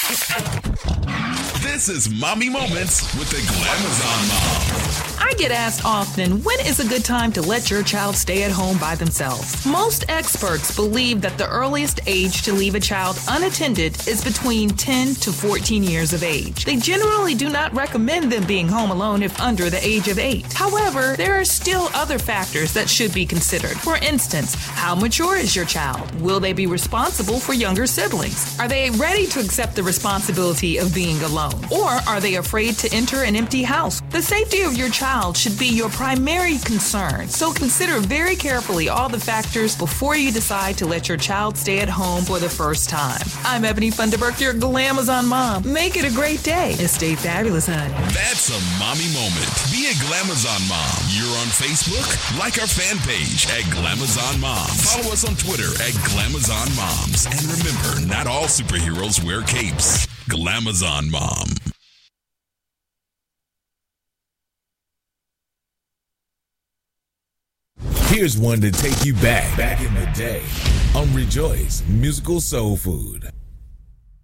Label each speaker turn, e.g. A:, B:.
A: This is Mommy Moments with the Glamazon Mom.
B: I get asked often, when is a good time to let your child stay at home by themselves? Most experts believe that the earliest age to leave a child unattended is between 10 to 14 years of age. They generally do not recommend them being home alone if under the age of 8. However, there are still other factors that should be considered. For instance, how mature is your child? Will they be responsible for younger siblings? Are they ready to accept the responsibility of being alone? Or are they afraid to enter an empty house? The safety of your child should be your primary concern, so consider very carefully all the factors before you decide to let your child stay at home for the first time. I'm Ebony Funderburk, your Glamazon Mom. Make it a great day and stay fabulous, honey.
A: That's a mommy moment. Be a Glamazon Mom. You're on Facebook? Like our fan page at Glamazon Moms. Follow us on Twitter at Glamazon Moms. And remember, not all superheroes wear capes. Glamazon Mom.
C: Here's one to take you back in the day on Rejoice Musical Soul Food.